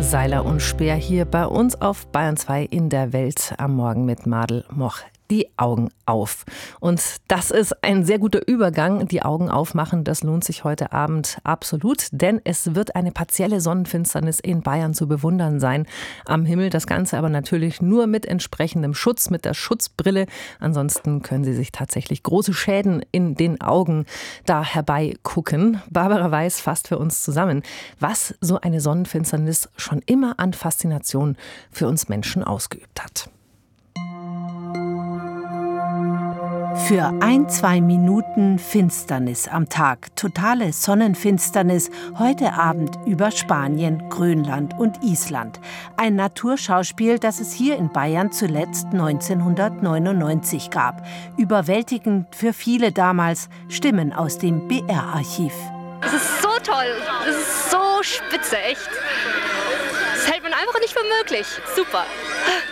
Seiler und Speer hier bei uns auf Bayern 2 in der Welt am Morgen mit Madel Moch. Die Augen auf. Und das ist ein sehr guter Übergang. Die Augen aufmachen, das lohnt sich heute Abend absolut, denn es wird eine partielle Sonnenfinsternis in Bayern zu bewundern sein am Himmel. Das Ganze aber natürlich nur mit entsprechendem Schutz, mit der Schutzbrille. Ansonsten können Sie sich tatsächlich große Schäden in den Augen da herbeigucken. Barbara Weiß fasst für uns zusammen, was so eine Sonnenfinsternis schon immer an Faszination für uns Menschen ausgeübt hat. Für 1-2 Minuten Finsternis am Tag, totale Sonnenfinsternis, heute Abend über Spanien, Grönland und Island. Ein Naturschauspiel, das es hier in Bayern zuletzt 1999 gab. Überwältigend für viele damals, Stimmen aus dem BR-Archiv. Es ist so toll, es ist so spitze, echt. Das hält man einfach nicht für möglich. Super.